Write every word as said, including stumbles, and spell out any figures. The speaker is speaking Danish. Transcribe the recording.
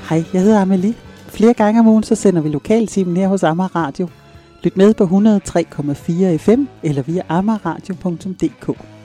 Hej, jeg hedder Amelie. Flere gange om ugen så sender vi lokaltimen her hos Amager Radio. Lyt med på hundrede og tre komma fire F M eller via amagerradio punktum d k.